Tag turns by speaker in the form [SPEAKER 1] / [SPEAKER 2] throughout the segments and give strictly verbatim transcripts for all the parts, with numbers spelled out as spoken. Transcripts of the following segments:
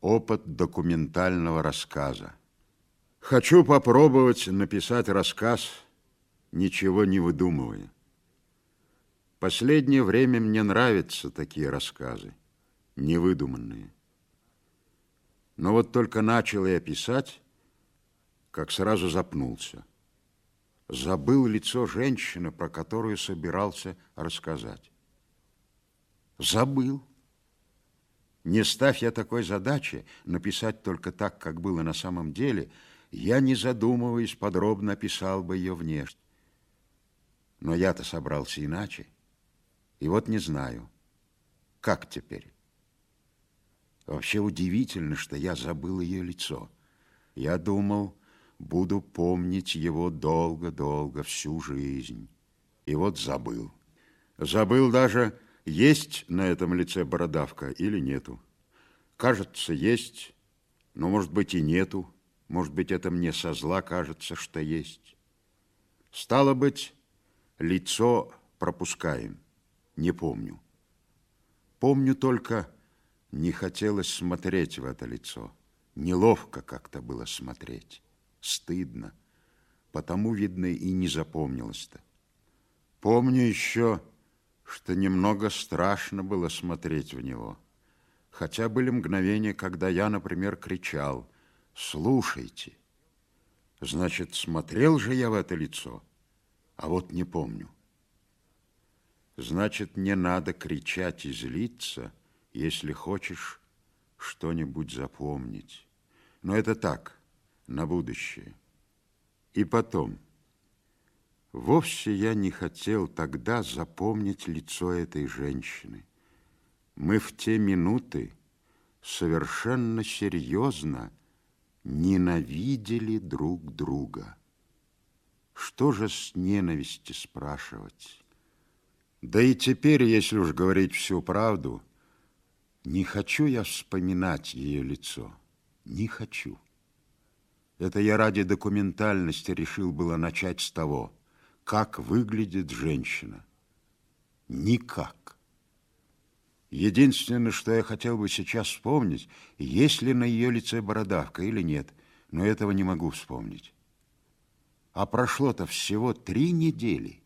[SPEAKER 1] Опыт документального рассказа. Хочу попробовать написать рассказ, ничего не выдумывая. Последнее время мне нравятся такие рассказы, невыдуманные. Но вот только начал я писать, как сразу запнулся. Забыл лицо женщины, про которую собирался рассказать. Забыл. Не ставь я такой задачи написать только так, как было на самом деле, я, не задумываясь, подробно описал бы ее внешность. Но я-то собрался иначе. И вот не знаю, как теперь. Вообще удивительно, что я забыл ее лицо. Я думал, буду помнить его долго-долго, всю жизнь. И вот забыл. Забыл даже, есть на этом лице бородавка или нету. Кажется, есть, но, может быть, и нету. Может быть, это мне со зла кажется, что есть. Стало быть, лицо пропускаем. Не помню. Помню только, не хотелось смотреть в это лицо. Неловко как-то было смотреть. Стыдно. Потому, видно, и не запомнилось-то. Помню еще, что немного страшно было смотреть в него. Хотя были мгновения, когда я, например, кричал: «Слушайте!» Значит, смотрел же я в это лицо, а вот не помню. Значит, не надо кричать и злиться, если хочешь что-нибудь запомнить. Но это так, на будущее. И потом, вовсе я не хотел тогда запомнить лицо этой женщины. Мы в те минуты совершенно серьезно ненавидели друг друга. Что же с ненависти спрашивать? Да и теперь, если уж говорить всю правду, не хочу я вспоминать ее лицо. Не хочу. Это я ради документальности решил было начать с того, как выглядит женщина. Никак. Единственное, что я хотел бы сейчас вспомнить, есть ли на ее лице бородавка или нет, но этого не могу вспомнить. А прошло-то всего три недели.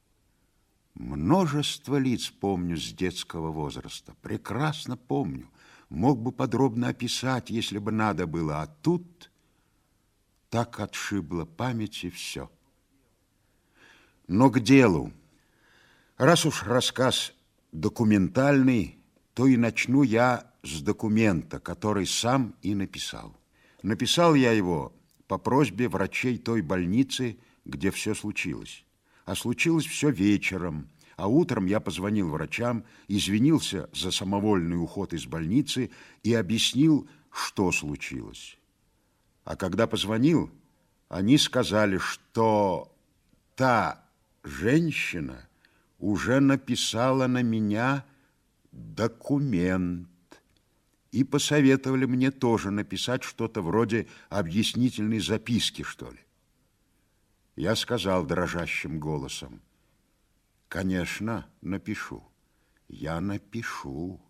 [SPEAKER 1] Множество лиц помню с детского возраста, прекрасно помню. Мог бы подробно описать, если бы надо было, а тут так отшибла память и все. Но к делу. Раз уж рассказ документальный, то и начну я с документа, который сам и написал. Написал я его по просьбе врачей той больницы, где все случилось. А случилось все вечером, а утром я позвонил врачам, извинился за самовольный уход из больницы и объяснил, что случилось. А когда позвонил, они сказали, что та женщина уже написала на меня документ и посоветовали мне тоже написать что-то вроде объяснительной записки, что ли. Я сказал дрожащим голосом: «Конечно, напишу. Я напишу».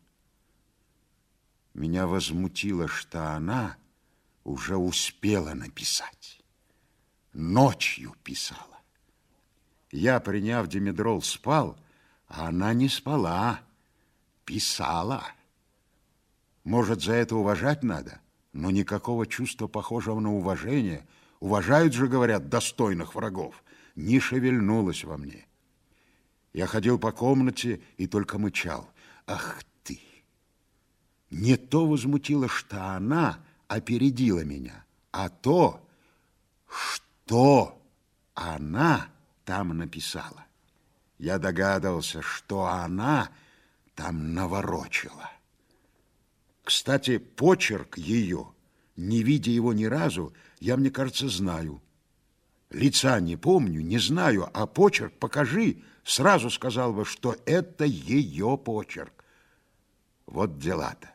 [SPEAKER 1] Меня возмутило, что она уже успела написать. Ночью писала. Я, приняв димедрол, спал, а она не спала, писала. Может, за это уважать надо, но никакого чувства, похожего на уважение, уважают же, говорят, достойных врагов, не шевельнулось во мне. Я ходил по комнате и только мычал: «Ах ты!» Не то возмутило, что она опередила меня, а то, что она там написала. Я догадывался, что она там наворочила. Кстати, почерк ее, не видя его ни разу, я, мне кажется, знаю. Лица не помню, не знаю, а почерк покажи, сразу сказал бы, что это ее почерк. Вот дела-то.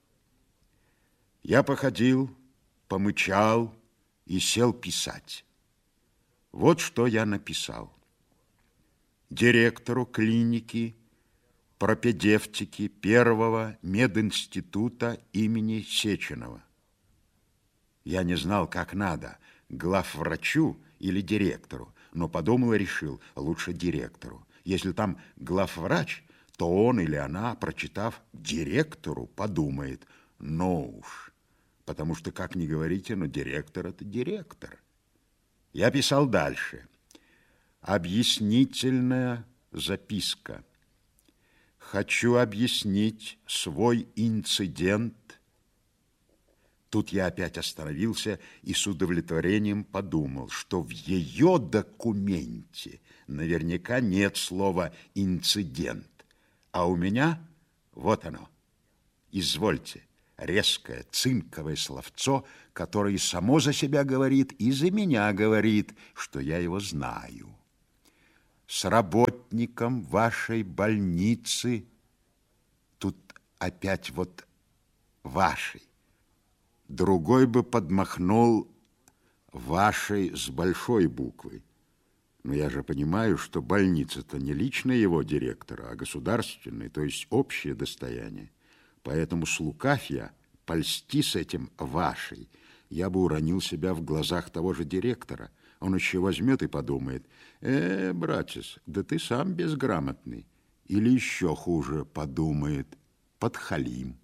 [SPEAKER 1] Я походил, помычал и сел писать. Вот что я написал. Директору клиники пропедевтики первого мединститута имени Сеченова. Я не знал, как надо, главврачу или директору, но подумал и решил, лучше директору. Если там главврач, то он или она, прочитав директору, подумает, ну уж, потому что, как ни говорите, но директор – это директор. Я писал дальше. Объяснительная записка. Хочу объяснить свой инцидент. Тут я опять остановился и с удовлетворением подумал, что в ее документе наверняка нет слова «инцидент», а у меня вот оно. Извольте, резкое цинковое словцо, которое само за себя говорит и за меня говорит, что я его знаю. С работником вашей больницы, тут опять вот вашей, другой бы подмахнул вашей с большой буквы. Но я же понимаю, что больница-то не личное его директора, а государственное, то есть общее достояние. Поэтому, слукав я, польсти с этим вашей, я бы уронил себя в глазах того же директора. Он еще возьмет и подумает, э, братец, да ты сам безграмотный. Или еще хуже подумает, подхалим.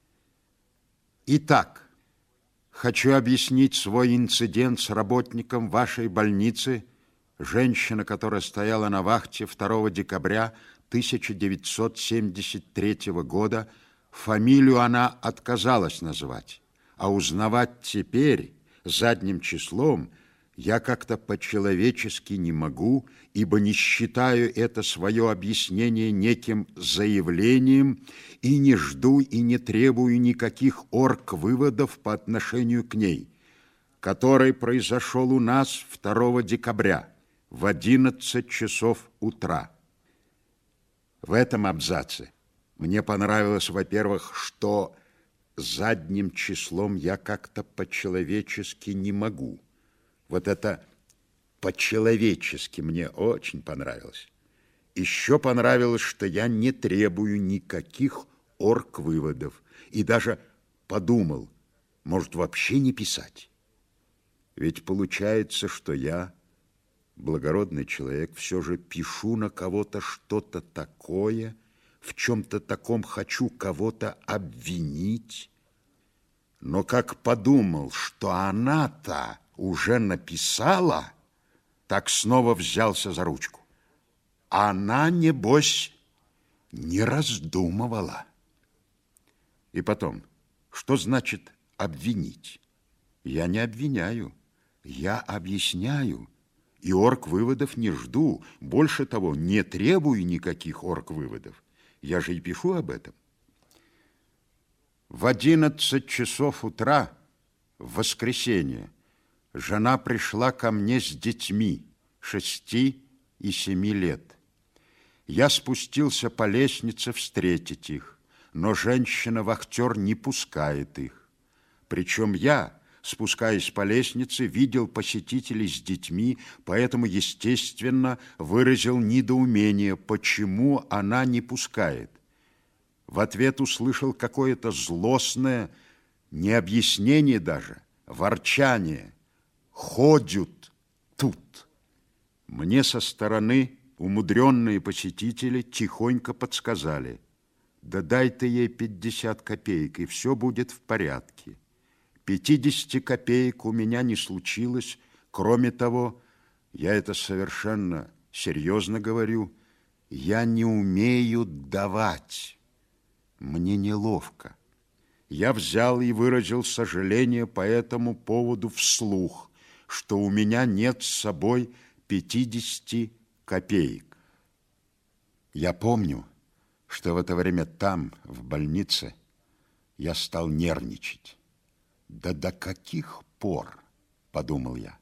[SPEAKER 1] Итак, хочу объяснить свой инцидент с работником вашей больницы, женщина, которая стояла на вахте второго декабря тысяча девятьсот семьдесят третьего года. Фамилию она отказалась назвать, а узнавать теперь задним числом я как-то по-человечески не могу, ибо не считаю это свое объяснение неким заявлением и не жду и не требую никаких орг-выводов по отношению к ней, который произошел у нас второго декабря в одиннадцать часов утра. В этом абзаце мне понравилось, во-первых, что задним числом я как-то по-человечески не могу. Вот это по-человечески мне очень понравилось. Еще понравилось, что я не требую никаких орг-выводов. И даже подумал, может, вообще не писать. Ведь получается, что я, благородный человек, все же пишу на кого-то что-то такое, в чем-то таком хочу кого-то обвинить. Но как подумал, что она-то уже написала, так снова взялся за ручку. Она, небось, не раздумывала. И потом, что значит обвинить? Я не обвиняю, я объясняю. И орг-выводов не жду. Больше того, не требую никаких орг-выводов. Я же и пишу об этом. В одиннадцать часов утра, в воскресенье, жена пришла ко мне с детьми шести и семи лет. Я спустился по лестнице встретить их, но женщина-вахтер не пускает их. Причем я, спускаясь по лестнице, видел посетителей с детьми, поэтому, естественно, выразил недоумение, почему она не пускает. В ответ услышал какое-то злостное, не объяснение даже, ворчание. Ходят тут. Мне со стороны умудренные посетители тихонько подсказали, да дай ты ей пятьдесят копеек, и все будет в порядке. пятидесяти копеек у меня не случилось. Кроме того, я это совершенно серьезно говорю, я не умею давать. Мне неловко. Я взял и выразил сожаление по этому поводу вслух, что у меня нет с собой пятидесяти копеек. Я помню, что в это время там, в больнице, я стал нервничать. Да до каких пор, подумал я.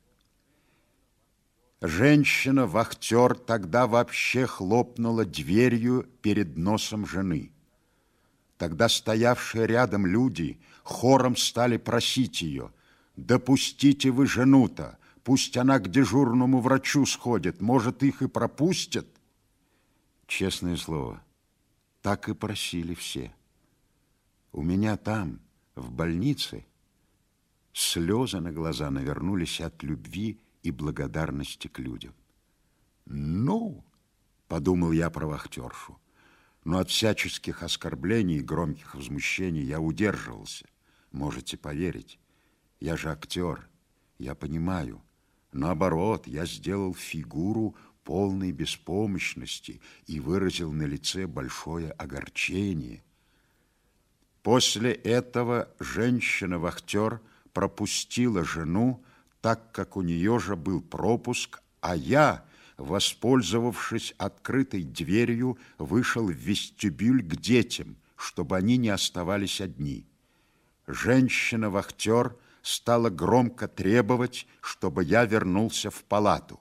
[SPEAKER 1] Женщина-вахтер тогда вообще хлопнула дверью перед носом жены. Тогда стоявшие рядом люди хором стали просить ее: «Допустите вы жену-то, пусть она к дежурному врачу сходит, может, их и пропустят». Честное слово, Так и просили все. У меня там, в больнице, слезы на глаза навернулись от любви и благодарности к людям. Ну, подумал я про вахтершу, но от всяческих оскорблений и громких возмущений я удерживался. Можете поверить, я же актер, я понимаю. Наоборот, я сделал фигуру полной беспомощности и выразил на лице большое огорчение. После этого женщина-вахтер пропустила жену, так как у нее же был пропуск, а я, воспользовавшись открытой дверью, вышел в вестибюль к детям, чтобы они не оставались одни. Женщина-вахтер стала громко требовать, чтобы я вернулся в палату.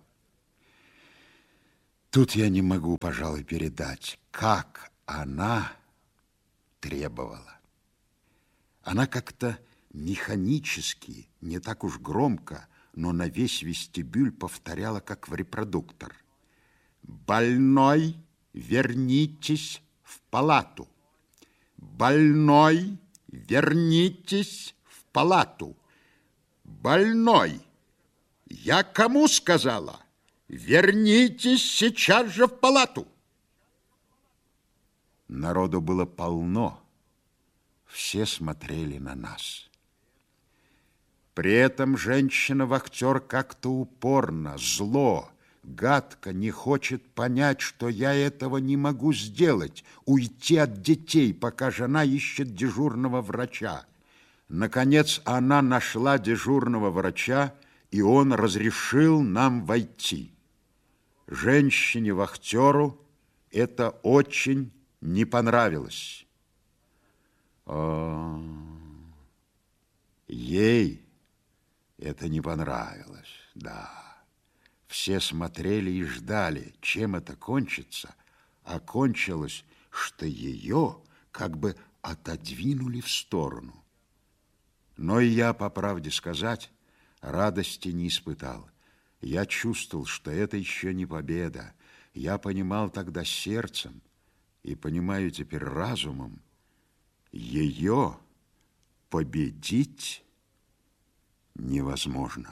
[SPEAKER 1] Тут я не могу, пожалуй, передать, как она требовала. Она как-то механически, не так уж громко, но на весь вестибюль повторяла, как в репродуктор. «Больной, вернитесь в палату! Больной, вернитесь в палату! Больной! Я кому сказала? Вернитесь сейчас же в палату!» Народу было полно. Все смотрели на нас. При этом женщина-вахтер как-то упорно, зло, гадко не хочет понять, что я этого не могу сделать, уйти от детей, пока жена ищет дежурного врача. Наконец она нашла дежурного врача, и он разрешил нам войти. Женщине-вахтеру это очень не понравилось. О, ей это не понравилось, да. Все смотрели и ждали, чем это кончится, а кончилось, что ее как бы отодвинули в сторону. Но и я, по правде сказать, радости не испытал. Я чувствовал, что это еще не победа. Я понимал тогда сердцем и понимаю теперь разумом, ее победить невозможно.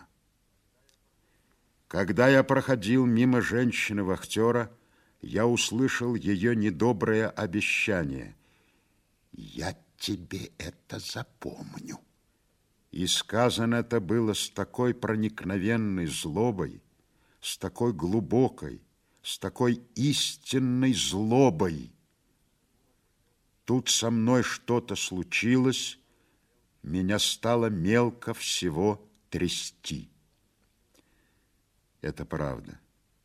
[SPEAKER 1] Когда я проходил мимо женщины-вахтера, я услышал ее недоброе обещание. «Я тебе это запомню». И сказано это было с такой проникновенной злобой, с такой глубокой, с такой истинной злобой. Тут со мной что-то случилось, меня стало мелко всего трясти. Это правда.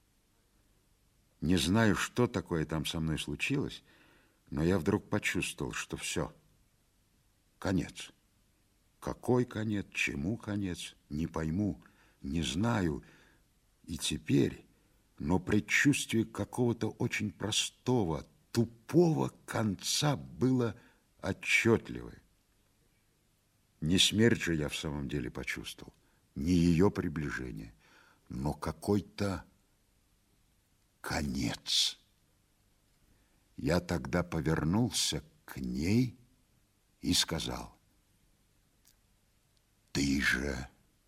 [SPEAKER 1] Не знаю, что такое там со мной случилось, но я вдруг почувствовал, что все, конец. Какой конец, чему конец, не пойму, не знаю. И теперь, но предчувствие какого-то очень простого, тупого конца было отчетливое. Не смерть же я в самом деле почувствовал, не ее приближение, но какой-то конец. Я тогда повернулся к ней и сказал: «Ты же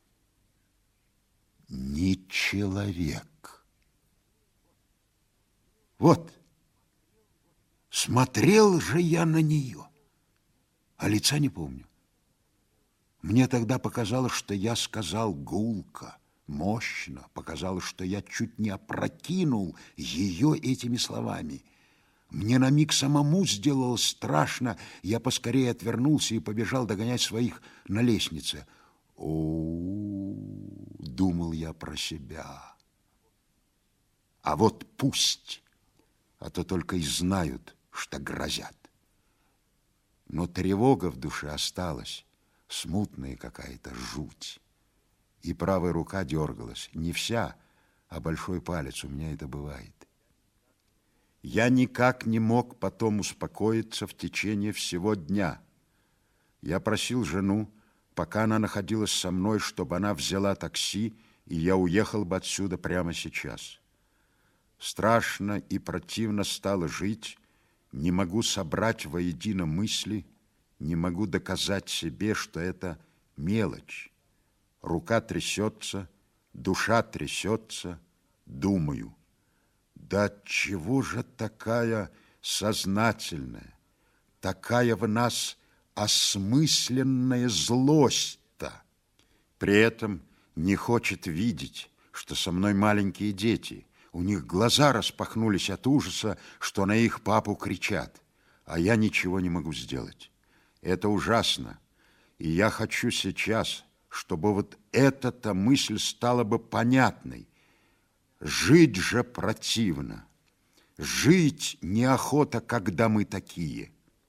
[SPEAKER 1] не человек». Вот, смотрел же я на нее, а лица не помню. Мне тогда показалось, что я сказал гулко, мощно, показалось, что я чуть не опрокинул ее этими словами. Мне на миг самому сделалось страшно, я поскорее отвернулся и побежал догонять своих на лестнице. О, думал я про себя. А вот пусть, а то только и знают, что грозят. Но тревога в душе осталась, смутная какая-то жуть. И правая рука дергалась, не вся, а большой палец, у меня это бывает. Я никак не мог потом успокоиться в течение всего дня. Я просил жену, пока она находилась со мной, чтобы она взяла такси, и я уехал бы отсюда прямо сейчас. Страшно и противно стало жить, Не могу собрать воедино мысли, не могу доказать себе, что это мелочь. Рука трясется, душа трясется, думаю. Да отчего же такая сознательная, такая в нас осмысленная злость-то? При этом не хочет видеть, что со мной маленькие дети. У них глаза распахнулись от ужаса, что на их папу кричат, а я ничего не могу сделать. Это ужасно, и я хочу сейчас, чтобы вот эта-то мысль стала бы понятной. Жить же противно, жить неохота, когда мы такие.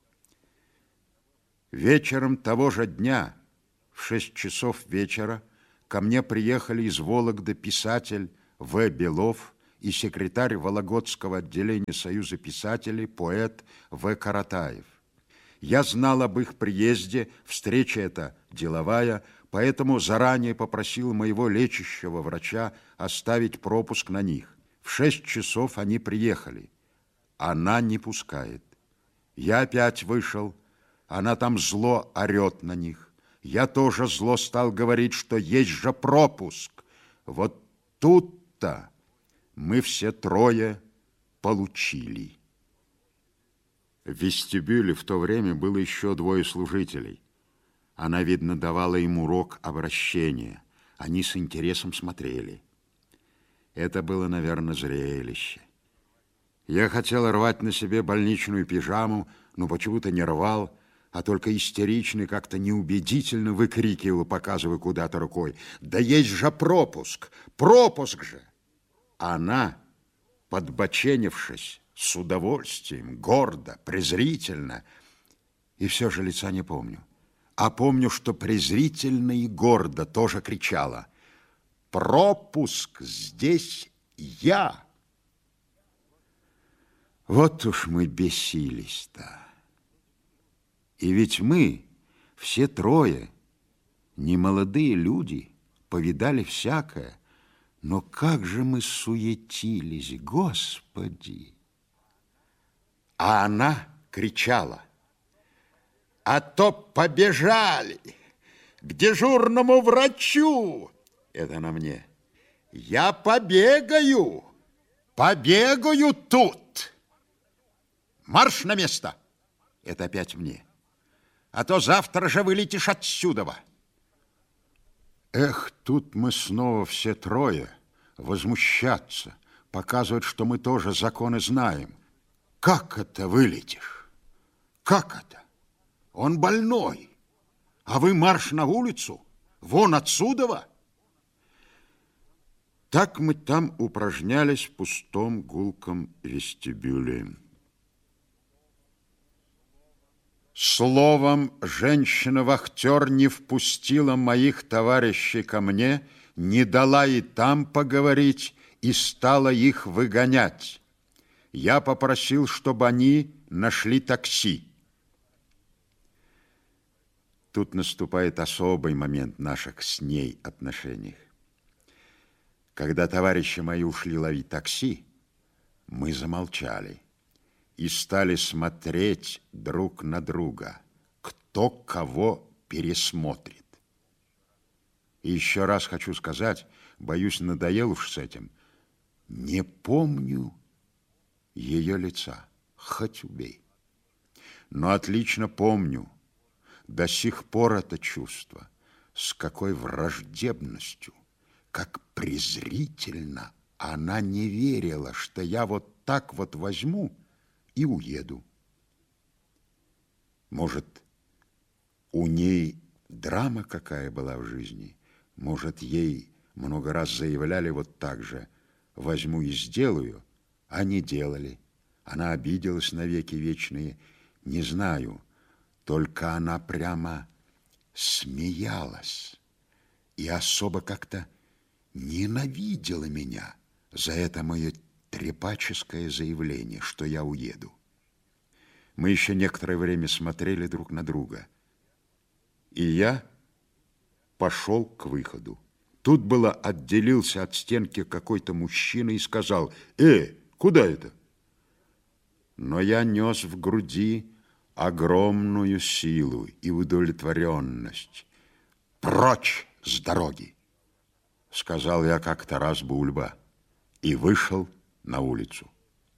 [SPEAKER 1] Вечером того же дня, в шесть часов вечера, ко мне приехали из Вологды писатель В. Белов и секретарь Вологодского отделения Союза писателей, поэт В. Каратаев. Я знал об их приезде, встреча эта деловая, поэтому заранее попросил моего лечащего врача оставить пропуск на них. В шесть часов они приехали. Она не пускает. Я опять вышел. Она там зло орет на них. Я тоже зло стал говорить, что есть же пропуск. Вот тут-то мы все трое получили. В вестибюле в то время было еще двое служителей. Она, видно, давала им урок обращения. Они с интересом смотрели. Это было, наверное, зрелище. Я хотел рвать на себе больничную пижаму, но почему-то не рвал, а только истерично, как-то неубедительно выкрикивал, показывая куда-то рукой: «Да есть же пропуск! Пропуск же!» Она, подбоченившись, с удовольствием, гордо, презрительно, и все же лица не помню. А помню, что презрительно и гордо тоже кричала: «Пропуск здесь я!» Вот уж мы бесились-то. И ведь мы, все трое, немолодые люди, повидали всякое, но как же мы суетились, Господи! А она кричала: «А то побежали к дежурному врачу!» Это на мне. «Я побегаю, побегаю тут! Марш на место!» Это опять мне. «А то завтра же вылетишь отсюда!» Эх, тут мы снова все трое возмущаться, показывать, что мы тоже законы знаем. Как это вылетишь? Как это? Он больной, а вы марш на улицу? Вон отсюда! Так мы там упражнялись в пустом гулком вестибюле. Словом, женщина-вахтер не впустила моих товарищей ко мне, не дала и там поговорить и стала их выгонять. Я попросил, чтобы они нашли такси. Тут наступает особый момент наших с ней отношений. Когда товарищи мои ушли ловить такси, мы замолчали и стали смотреть друг на друга, кто кого пересмотрит. И еще раз хочу сказать, боюсь, надоел уж с этим, не помню ее лица, хоть убей. Но отлично помню до сих пор это чувство, с какой враждебностью, как презрительно она не верила, что я вот так вот возьму и уеду. Может, у ней драма какая была в жизни, может, ей много раз заявляли вот так же: возьму и сделаю, а не делали. Она обиделась навеки вечные, не знаю, только она прямо смеялась и особо как-то ненавидела меня за это мое трепаческое заявление, что я уеду. Мы еще некоторое время смотрели друг на друга, и я пошел к выходу. Тут было отделился от стенки какой-то мужчина и сказал: «Э, куда это?» Но я нес в груди огромную силу и удовлетворенность. «Прочь с дороги!» — сказал я как Тарас Бульба и вышел на улицу.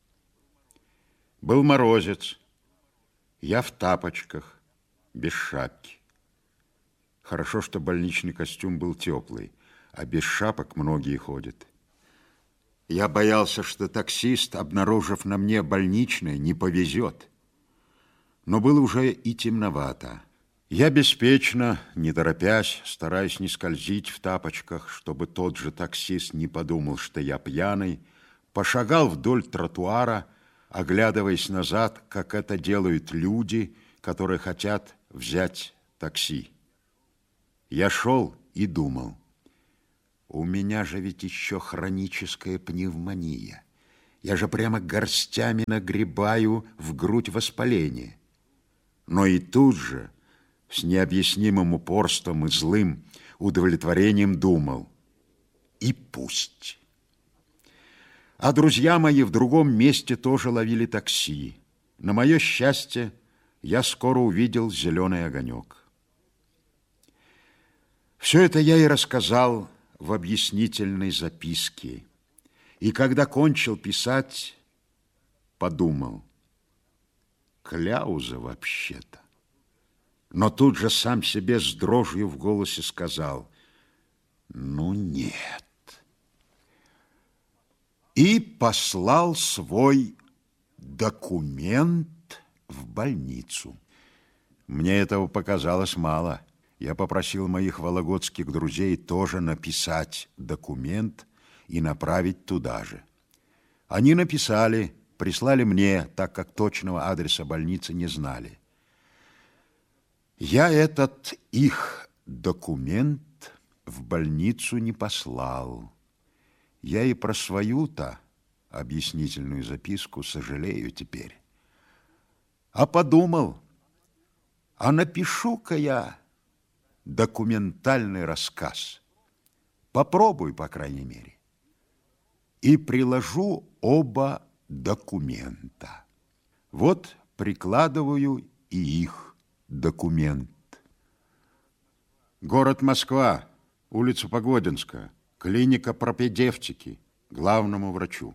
[SPEAKER 1] Был морозец, я в тапочках, без шапки. Хорошо, что больничный костюм был теплый, а без шапок многие ходят. Я боялся, что таксист, обнаружив на мне больничное, не повезет. Но было уже и темновато. Я беспечно, не торопясь, стараясь не скользить в тапочках, чтобы тот же таксист не подумал, что я пьяный, пошагал вдоль тротуара, оглядываясь назад, как это делают люди, которые хотят взять такси. Я шел и думал: у меня же ведь еще хроническая пневмония. Я же прямо горстями нагребаю в грудь воспаление. Но и тут же, с необъяснимым упорством и злым удовлетворением думал: и пусть. А друзья мои в другом месте тоже ловили такси. На мое счастье, я скоро увидел зеленый огонек. Все это я и рассказал в объяснительной записке. И когда кончил писать, подумал: кляуза вообще-то. Но тут же сам себе с дрожью в голосе сказал: ну нет. И послал свой документ в больницу. Мне этого показалось мало. Я попросил моих вологодских друзей тоже написать документ и направить туда же. Они написали, прислали мне, так как точного адреса больницы не знали. Я этот их документ в больницу не послал. Я и про свою-то объяснительную записку сожалею теперь. А подумал, а напишу-ка я документальный рассказ. Попробуй, по крайней мере. И приложу оба документа. Вот прикладываю и их документ. Город Москва, улица Погодинская, клиника пропедевтики, главному врачу.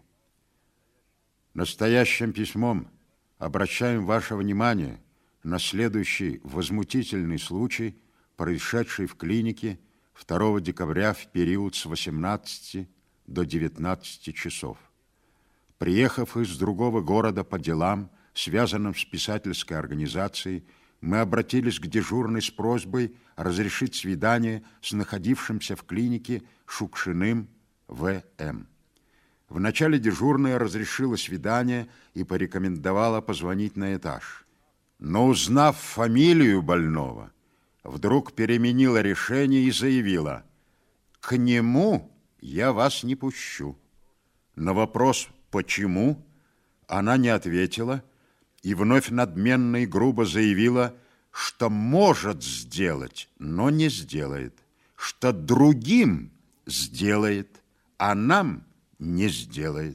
[SPEAKER 1] Настоящим письмом обращаем ваше внимание на следующий возмутительный случай, происшедший в клинике второго декабря в период с восемнадцати до девятнадцати часов. Приехав из другого города по делам, связанным с писательской организацией, мы обратились к дежурной с просьбой разрешить свидание с находившимся в клинике Шукшиным В М Вначале дежурная разрешила свидание и порекомендовала позвонить на этаж. Но, узнав фамилию больного, вдруг переменила решение и заявила: «К нему я вас не пущу». На вопрос «почему?» она не ответила и вновь надменно и грубо заявила, что может сделать, но не сделает, что другим сделает, а нам не сделает.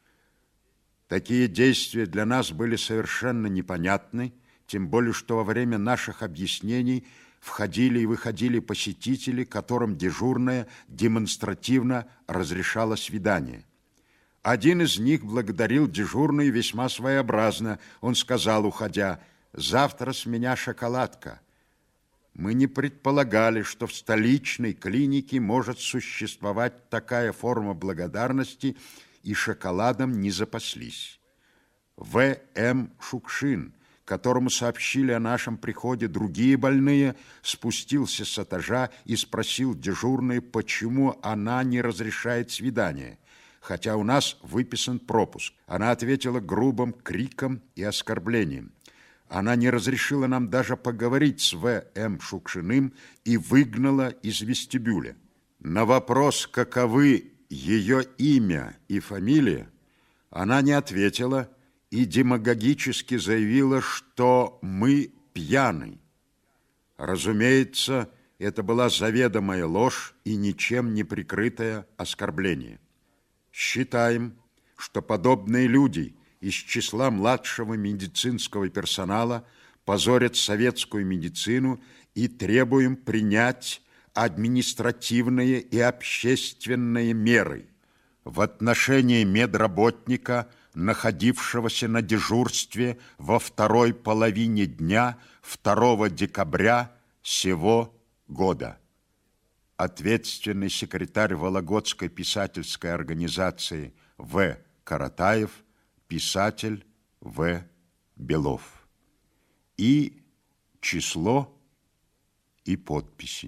[SPEAKER 1] Такие действия для нас были совершенно непонятны, тем более, что во время наших объяснений входили и выходили посетители, которым дежурная демонстративно разрешала свидание. Один из них благодарил дежурную весьма своеобразно. Он сказал, уходя: «Завтра с меня шоколадка». Мы не предполагали, что в столичной клинике может существовать такая форма благодарности, и шоколадом не запаслись. В М Шукшин, которому сообщили о нашем приходе другие больные, спустился с этажа и спросил дежурной, почему она не разрешает свидание, хотя у нас выписан пропуск. Она ответила грубым криком и оскорблением. Она не разрешила нам даже поговорить с В М Шукшиным и выгнала из вестибюля. На вопрос, каковы ее имя и фамилия, она не ответила и демагогически заявила, что мы пьяны. Разумеется, это была заведомая ложь и ничем не прикрытое оскорбление. Считаем, что подобные люди, из числа младшего медицинского персонала позорят советскую медицину и требуем принять административные и общественные меры в отношении медработника, находившегося на дежурстве во второй половине дня второго декабря сего года. Ответственный секретарь Вологодской писательской организации В. Каратаев, писатель В. Белов. И число и подписи.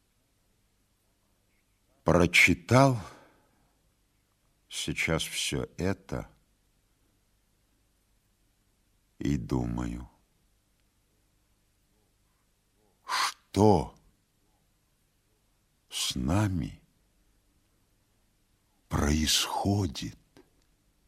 [SPEAKER 1] Прочитал сейчас все это и думаю, что с нами происходит?